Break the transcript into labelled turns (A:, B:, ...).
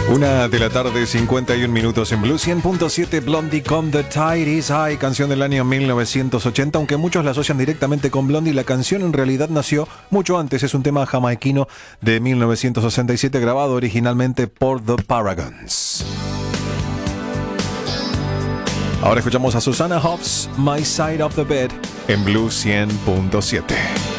A: 1:51 PM en Blue 100.7. Blondie con The Tide Is High, canción del año 1980. Aunque muchos la asocian directamente con Blondie, la canción en realidad nació mucho antes. Es un tema jamaiquino de 1967 grabado originalmente por The Paragons. Ahora escuchamos a Susanna Hoffs, My Side of the Bed, en Blue 100.7.